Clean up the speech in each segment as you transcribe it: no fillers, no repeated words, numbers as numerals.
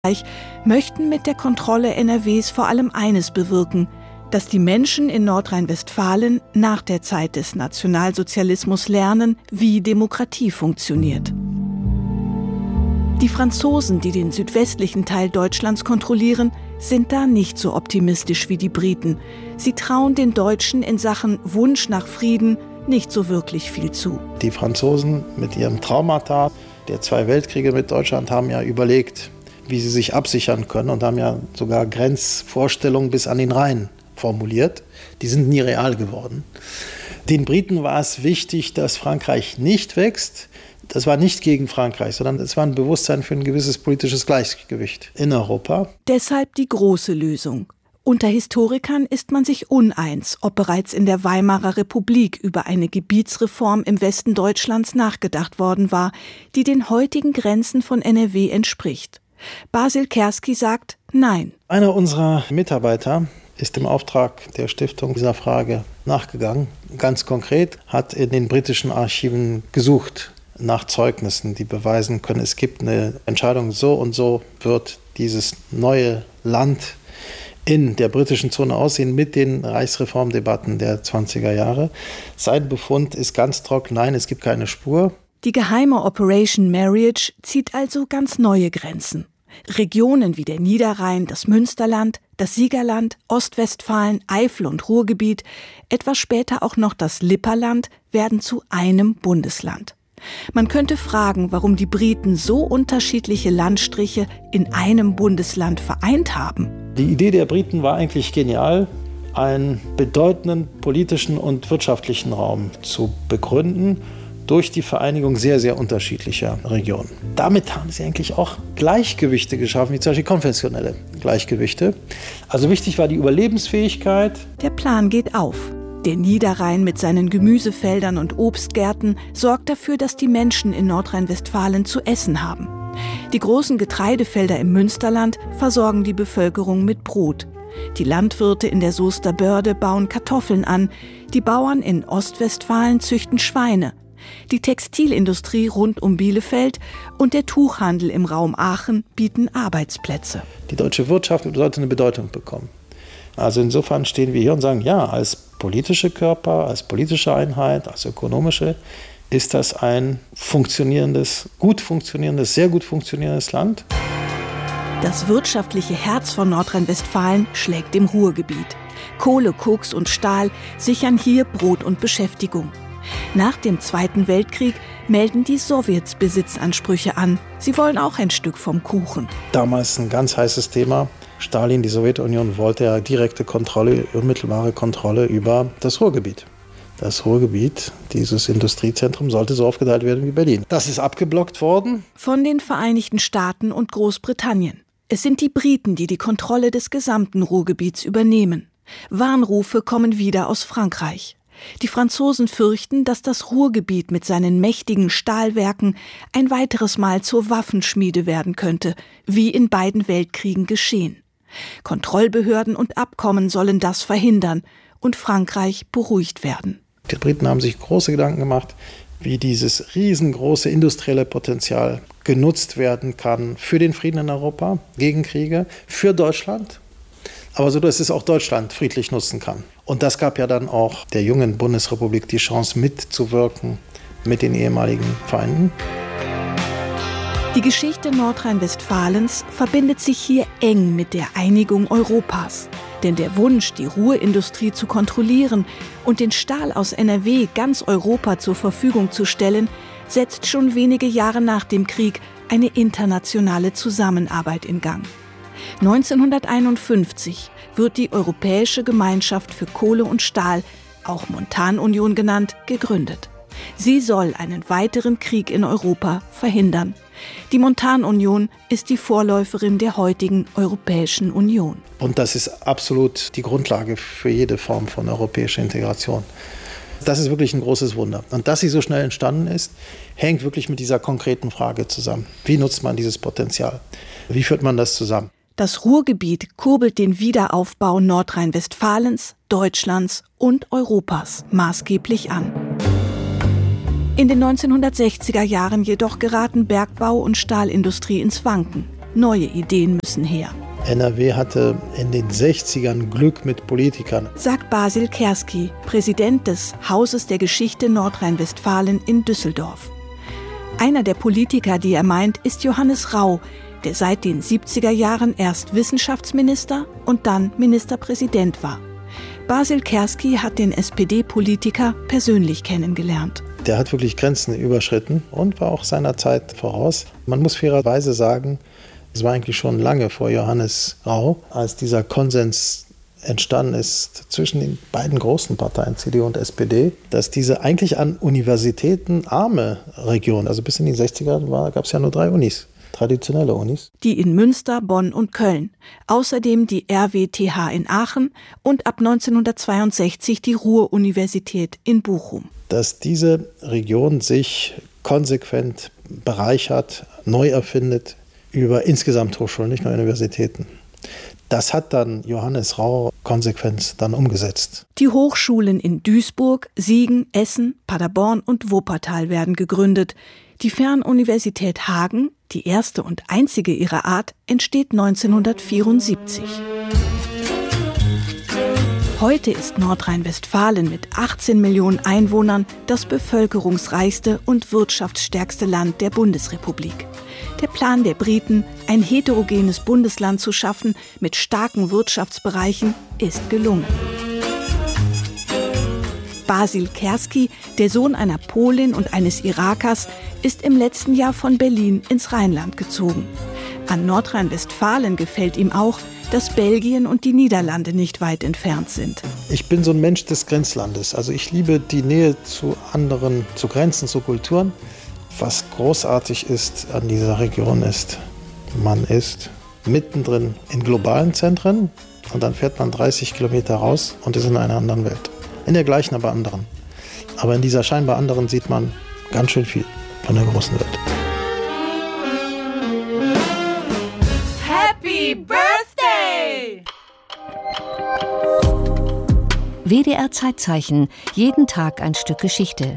möchten mit der Kontrolle NRWs vor allem eines bewirken: dass die Menschen in Nordrhein-Westfalen nach der Zeit des Nationalsozialismus lernen, wie Demokratie funktioniert. Die Franzosen, die den südwestlichen Teil Deutschlands kontrollieren, sind da nicht so optimistisch wie die Briten. Sie trauen den Deutschen in Sachen Wunsch nach Frieden nicht so wirklich viel zu. Die Franzosen mit ihrem Traumata der 2 Weltkriege mit Deutschland haben ja überlegt, wie sie sich absichern können, und haben ja sogar Grenzvorstellungen bis an den Rhein formuliert. Die sind nie real geworden. Den Briten war es wichtig, dass Frankreich nicht wächst. Das war nicht gegen Frankreich, sondern es war ein Bewusstsein für ein gewisses politisches Gleichgewicht in Europa. Deshalb die große Lösung. Unter Historikern ist man sich uneins, ob bereits in der Weimarer Republik über eine Gebietsreform im Westen Deutschlands nachgedacht worden war, die den heutigen Grenzen von NRW entspricht. Basil Kerski sagt Nein. Einer unserer Mitarbeiter ist im Auftrag der Stiftung dieser Frage nachgegangen. Ganz konkret hat in den britischen Archiven gesucht nach Zeugnissen, die beweisen können, es gibt eine Entscheidung, so und so wird dieses neue Land in der britischen Zone aussehen mit den Reichsreformdebatten der 20er Jahre. Sein Befund ist ganz trocken: Nein, es gibt keine Spur. Die geheime Operation Marriage zieht also ganz neue Grenzen. Regionen wie der Niederrhein, das Münsterland, das Siegerland, Ostwestfalen, Eifel und Ruhrgebiet, etwas später auch noch das Lipperland, werden zu einem Bundesland. Man könnte fragen, warum die Briten so unterschiedliche Landstriche in einem Bundesland vereint haben. Die Idee der Briten war eigentlich genial, einen bedeutenden politischen und wirtschaftlichen Raum zu begründen durch die Vereinigung sehr, sehr unterschiedlicher Regionen. Damit haben sie eigentlich auch Gleichgewichte geschaffen, wie zum Beispiel konventionelle Gleichgewichte. Also wichtig war die Überlebensfähigkeit. Der Plan geht auf. Der Niederrhein mit seinen Gemüsefeldern und Obstgärten sorgt dafür, dass die Menschen in Nordrhein-Westfalen zu essen haben. Die großen Getreidefelder im Münsterland versorgen die Bevölkerung mit Brot. Die Landwirte in der Soester Börde bauen Kartoffeln an. Die Bauern in Ostwestfalen züchten Schweine. Die Textilindustrie rund um Bielefeld und der Tuchhandel im Raum Aachen bieten Arbeitsplätze. Die deutsche Wirtschaft sollte eine Bedeutung bekommen. Also insofern stehen wir hier und sagen, ja, als politische Körper, als politische Einheit, als ökonomische, ist das ein funktionierendes, sehr gut funktionierendes Land. Das wirtschaftliche Herz von Nordrhein-Westfalen schlägt im Ruhrgebiet. Kohle, Koks und Stahl sichern hier Brot und Beschäftigung. Nach dem Zweiten Weltkrieg melden die Sowjets Besitzansprüche an. Sie wollen auch ein Stück vom Kuchen. Damals ein ganz heißes Thema. Stalin, die Sowjetunion, wollte ja direkte Kontrolle, unmittelbare Kontrolle über das Ruhrgebiet. Das Ruhrgebiet, dieses Industriezentrum, sollte so aufgeteilt werden wie Berlin. Das ist abgeblockt worden. Von den Vereinigten Staaten und Großbritannien. Es sind die Briten, die die Kontrolle des gesamten Ruhrgebiets übernehmen. Warnrufe kommen wieder aus Frankreich. Die Franzosen fürchten, dass das Ruhrgebiet mit seinen mächtigen Stahlwerken ein weiteres Mal zur Waffenschmiede werden könnte, wie in beiden Weltkriegen geschehen. Kontrollbehörden und Abkommen sollen das verhindern und Frankreich beruhigt werden. Die Briten haben sich große Gedanken gemacht, wie dieses riesengroße industrielle Potenzial genutzt werden kann für den Frieden in Europa, gegen Kriege, für Deutschland, aber so, dass es auch Deutschland friedlich nutzen kann. Und das gab ja dann auch der jungen Bundesrepublik die Chance, mitzuwirken mit den ehemaligen Feinden. Die Geschichte Nordrhein-Westfalens verbindet sich hier eng mit der Einigung Europas. Denn der Wunsch, die Ruhrindustrie zu kontrollieren und den Stahl aus NRW ganz Europa zur Verfügung zu stellen, setzt schon wenige Jahre nach dem Krieg eine internationale Zusammenarbeit in Gang. 1951 wird die Europäische Gemeinschaft für Kohle und Stahl, auch Montanunion genannt, gegründet. Sie soll einen weiteren Krieg in Europa verhindern. Die Montanunion ist die Vorläuferin der heutigen Europäischen Union. Und das ist absolut die Grundlage für jede Form von europäischer Integration. Das ist wirklich ein großes Wunder. Und dass sie so schnell entstanden ist, hängt wirklich mit dieser konkreten Frage zusammen. Wie nutzt man dieses Potenzial? Wie führt man das zusammen? Das Ruhrgebiet kurbelt den Wiederaufbau Nordrhein-Westfalens, Deutschlands und Europas maßgeblich an. In den 1960er Jahren jedoch geraten Bergbau und Stahlindustrie ins Wanken. neue Ideen müssen her. NRW hatte in den 60ern Glück mit Politikern, sagt Basil Kerski, Präsident des Hauses der Geschichte Nordrhein-Westfalen in Düsseldorf. Einer der Politiker, die er meint, ist Johannes Rau, der seit den 70er Jahren erst Wissenschaftsminister und dann Ministerpräsident war. Basil Kerski hat den SPD-Politiker persönlich kennengelernt. Der hat wirklich Grenzen überschritten und war auch seiner Zeit voraus. Man muss fairerweise sagen, es war eigentlich schon lange vor Johannes Rau, als dieser Konsens entstanden ist zwischen den beiden großen Parteien, CDU und SPD, dass diese eigentlich an Universitäten arme Region, also bis in die 60er gab es ja nur 3 Unis, traditionelle Unis. Die in Münster, Bonn und Köln, außerdem die RWTH in Aachen und ab 1962 die Ruhr-Universität in Bochum. Dass diese Region sich konsequent bereichert, neu erfindet, über insgesamt Hochschulen, nicht nur Universitäten. Das hat dann Johannes Rau konsequent dann umgesetzt. Die Hochschulen in Duisburg, Siegen, Essen, Paderborn und Wuppertal werden gegründet. Die Fernuniversität Hagen, die erste und einzige ihrer Art, entsteht 1974. Heute ist Nordrhein-Westfalen mit 18 Millionen Einwohnern das bevölkerungsreichste und wirtschaftsstärkste Land der Bundesrepublik. Der Plan der Briten, ein heterogenes Bundesland zu schaffen mit starken Wirtschaftsbereichen, ist gelungen. Basil Kerski, der Sohn einer Polin und eines Irakers, ist im letzten Jahr von Berlin ins Rheinland gezogen. An Nordrhein-Westfalen gefällt ihm auch, dass Belgien und die Niederlande nicht weit entfernt sind. Ich bin so ein Mensch des Grenzlandes. Also ich liebe die Nähe zu anderen, zu Grenzen, zu Kulturen. Was großartig ist an dieser Region ist, man ist mittendrin in globalen Zentren und dann fährt man 30 Kilometer raus und ist in einer anderen Welt. In der gleichen, aber anderen. Aber in dieser scheinbar anderen sieht man ganz schön viel von der großen Welt. Happy Birthday! WDR Zeitzeichen. Jeden Tag ein Stück Geschichte.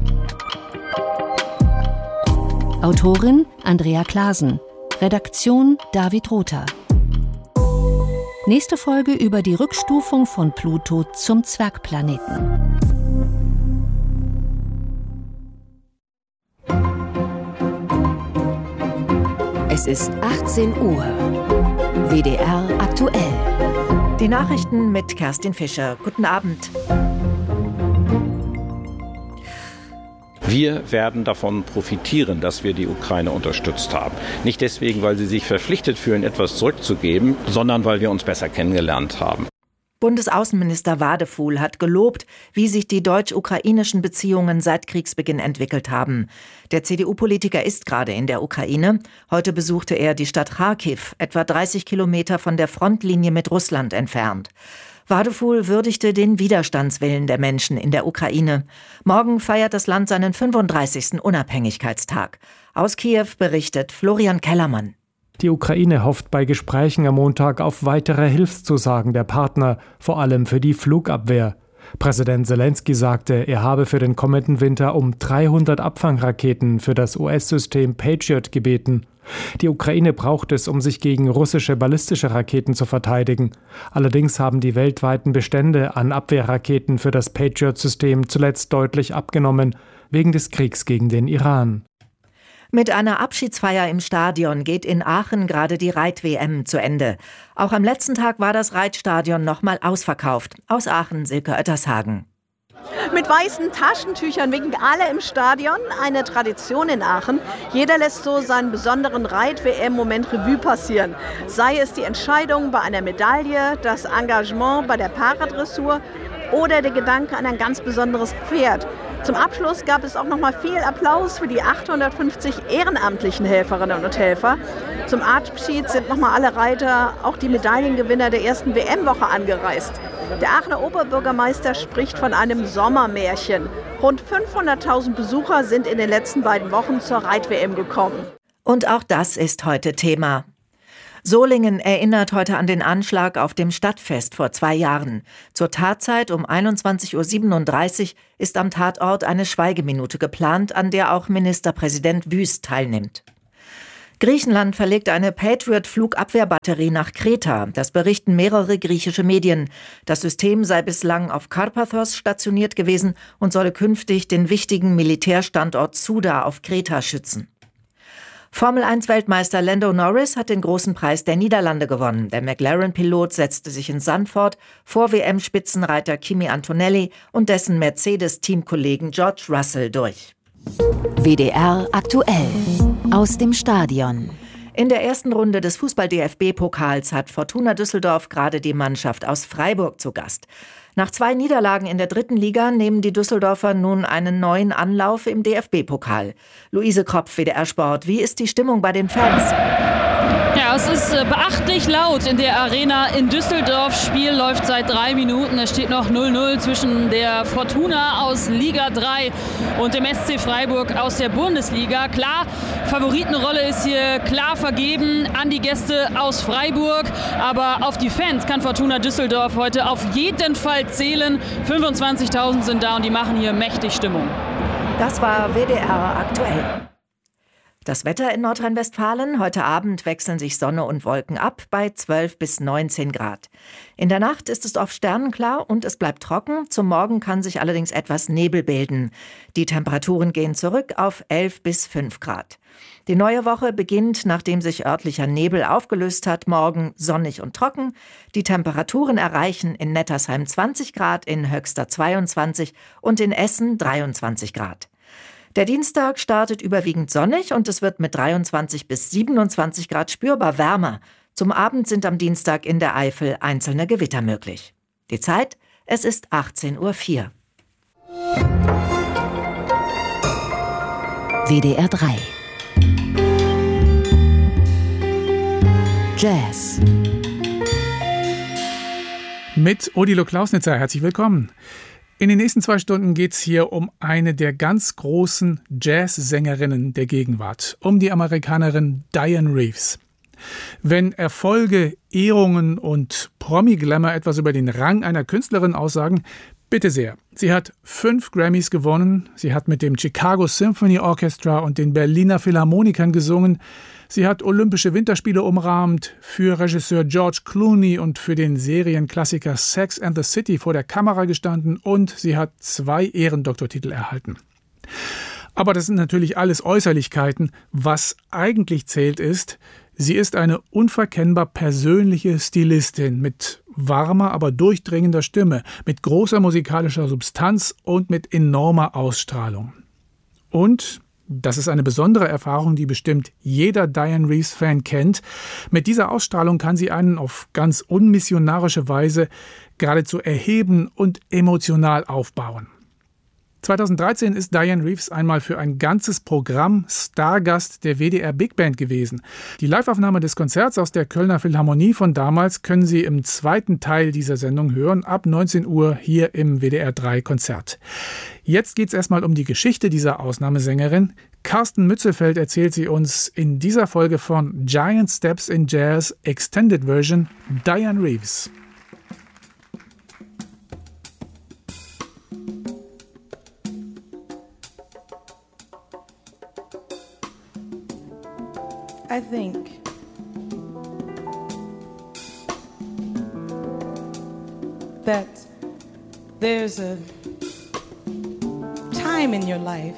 Autorin Andrea Clasen. Redaktion David Rother. Nächste Folge über die Rückstufung von Pluto zum Zwergplaneten. Es ist 18 Uhr. WDR aktuell. Die Nachrichten mit Kerstin Fischer. Guten Abend. Wir werden davon profitieren, dass wir die Ukraine unterstützt haben. Nicht deswegen, weil sie sich verpflichtet fühlen, etwas zurückzugeben, sondern weil wir uns besser kennengelernt haben. Bundesaußenminister Wadefuhl hat gelobt, wie sich die deutsch-ukrainischen Beziehungen seit Kriegsbeginn entwickelt haben. Der CDU-Politiker ist gerade in der Ukraine. Heute besuchte er die Stadt Charkiw, etwa 30 Kilometer von der Frontlinie mit Russland entfernt. Wadefuhl würdigte den Widerstandswillen der Menschen in der Ukraine. Morgen feiert das Land seinen 35. Unabhängigkeitstag. Aus Kiew berichtet Florian Kellermann. Die Ukraine hofft bei Gesprächen am Montag auf weitere Hilfszusagen der Partner, vor allem für die Flugabwehr. Präsident Selenskyj sagte, er habe für den kommenden Winter um 300 Abfangraketen für das US-System Patriot gebeten. Die Ukraine braucht es, um sich gegen russische ballistische Raketen zu verteidigen. Allerdings haben die weltweiten Bestände an Abwehrraketen für das Patriot-System zuletzt deutlich abgenommen, wegen des Kriegs gegen den Iran. Mit einer Abschiedsfeier im Stadion geht in Aachen gerade die Reit-WM zu Ende. Auch am letzten Tag war das Reitstadion nochmal ausverkauft. Aus Aachen, Silke Oettershagen. Mit weißen Taschentüchern winken alle im Stadion, eine Tradition in Aachen. Jeder lässt so seinen besonderen Reit-WM-Moment Revue passieren. Sei es die Entscheidung bei einer Medaille, das Engagement bei der Paradressur oder der Gedanke an ein ganz besonderes Pferd. Zum Abschluss gab es auch noch mal viel Applaus für die 850 ehrenamtlichen Helferinnen und Helfer. Zum Abschied sind noch mal alle Reiter, auch die Medaillengewinner der ersten WM-Woche angereist. Der Aachener Oberbürgermeister spricht von einem Sommermärchen. Rund 500.000 Besucher sind in den letzten beiden Wochen zur Reit-WM gekommen. Und auch das ist heute Thema. Solingen erinnert heute an den Anschlag auf dem Stadtfest vor 2 Jahren. Zur Tatzeit um 21.37 Uhr ist am Tatort eine Schweigeminute geplant, an der auch Ministerpräsident Wüst teilnimmt. Griechenland verlegt eine Patriot-Flugabwehrbatterie nach Kreta. Das berichten mehrere griechische Medien. Das System sei bislang auf Karpathos stationiert gewesen und solle künftig den wichtigen Militärstandort Souda auf Kreta schützen. Formel-1-Weltmeister Lando Norris hat den großen Preis der Niederlande gewonnen. Der McLaren-Pilot setzte sich in Zandvoort vor WM-Spitzenreiter Kimi Antonelli und dessen Mercedes-Teamkollegen George Russell durch. WDR aktuell aus dem Stadion. In der ersten Runde des Fußball-DFB-Pokals hat Fortuna Düsseldorf gerade die Mannschaft aus Freiburg zu Gast. Nach 2 Niederlagen in der 3. Liga nehmen die Düsseldorfer nun einen neuen Anlauf im DFB-Pokal. Luise Kropf, WDR Sport, wie ist die Stimmung bei den Fans? Ja, es ist beachtlich laut in der Arena in Düsseldorf. Spiel läuft seit 3 Minuten. Es steht noch 0:0 zwischen der Fortuna aus Liga 3 und dem SC Freiburg aus der Bundesliga. Klar, Favoritenrolle ist hier klar vergeben an die Gäste aus Freiburg. Aber auf die Fans kann Fortuna Düsseldorf heute auf jeden Fall zählen. 25.000 sind da und die machen hier mächtig Stimmung. Das war WDR aktuell. Das Wetter in Nordrhein-Westfalen. Heute Abend wechseln sich Sonne und Wolken ab bei 12 bis 19 Grad. In der Nacht ist es oft sternenklar und es bleibt trocken. Zum Morgen kann sich allerdings etwas Nebel bilden. Die Temperaturen gehen zurück auf 11 bis 5 Grad. Die neue Woche beginnt, nachdem sich örtlicher Nebel aufgelöst hat, morgen sonnig und trocken. Die Temperaturen erreichen in Nettersheim 20 Grad, in Höxter 22 und in Essen 23 Grad. Der Dienstag startet überwiegend sonnig und es wird mit 23 bis 27 Grad spürbar wärmer. Zum Abend sind am Dienstag in der Eifel einzelne Gewitter möglich. Die Zeit? Es ist 18:04 Uhr. WDR 3 Jazz Mit Odilo Klausnitzer, herzlich willkommen. In den nächsten 2 Stunden geht es hier um eine der ganz großen Jazzsängerinnen der Gegenwart, um die Amerikanerin Dianne Reeves. Wenn Erfolge, Ehrungen und Promi-Glamour etwas über den Rang einer Künstlerin aussagen, bitte sehr. Sie hat 5 Grammys gewonnen, sie hat mit dem Chicago Symphony Orchestra und den Berliner Philharmonikern gesungen, sie hat Olympische Winterspiele umrahmt, für Regisseur George Clooney und für den Serienklassiker Sex and the City vor der Kamera gestanden und sie hat 2 Ehrendoktortitel erhalten. Aber das sind natürlich alles Äußerlichkeiten. Was eigentlich zählt ist, sie ist eine unverkennbar persönliche Stilistin mit warmer, aber durchdringender Stimme, mit großer musikalischer Substanz und mit enormer Ausstrahlung. Und das ist eine besondere Erfahrung, die bestimmt jeder Dianne Reeves-Fan kennt. Mit dieser Ausstrahlung kann sie einen auf ganz unmissionarische Weise geradezu erheben und emotional aufbauen. 2013 ist Dianne Reeves einmal für ein ganzes Programm Stargast der WDR Big Band gewesen. Die Liveaufnahme des Konzerts aus der Kölner Philharmonie von damals können Sie im 2. Teil dieser Sendung hören, ab 19 Uhr hier im WDR 3 Konzert. Jetzt geht es erstmal um die Geschichte dieser Ausnahmesängerin. Carsten Mützelfeld erzählt sie uns in dieser Folge von Giant Steps in Jazz Extended Version Dianne Reeves. I think that there's a time in your life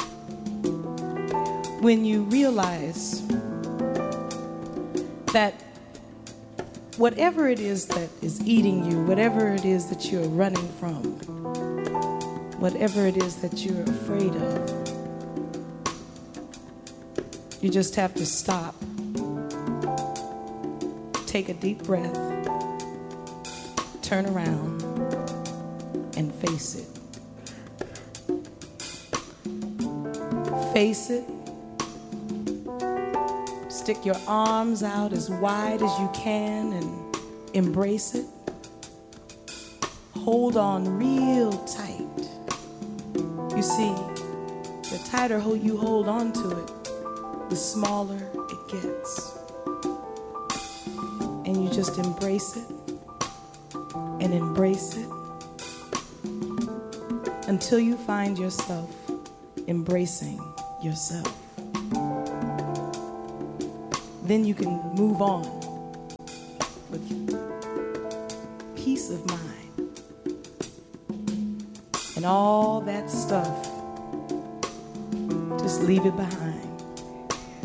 when you realize that whatever it is that is eating you, whatever it is that you're running from, whatever it is that you're afraid of, you just have to stop, take a deep breath, turn around, and face it. Face it. Stick your arms out as wide as you can and embrace it. Hold on real tight. You see, the tighter you hold on to it, the smaller it gets. And you just embrace it and embrace it until you find yourself embracing yourself. then you can move on with peace of mind. And all that stuff, just leave it behind.